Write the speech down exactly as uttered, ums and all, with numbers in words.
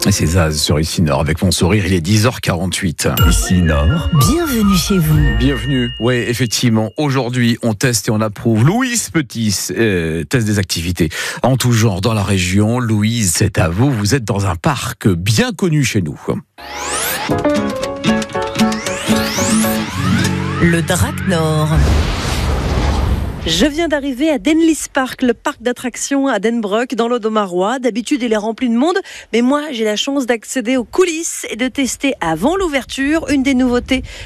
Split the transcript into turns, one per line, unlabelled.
C'est Zaz sur Ici Nord avec mon sourire, il est dix heures quarante-huit.
Ici Nord.
Bienvenue chez vous.
Bienvenue. Oui, effectivement, aujourd'hui on teste et on approuve. Louise Petit euh, teste des activités en tout genre dans la région. Louise, c'est à vous, vous êtes dans un parc bien connu chez nous.
Le Drac Nord.
Je viens d'arriver à Denlis Park, le parc d'attractions à Denbrock, dans l'Audomarois. D'habitude, il est rempli de monde, mais moi, j'ai la chance d'accéder aux coulisses et de tester avant l'ouverture une des nouveautés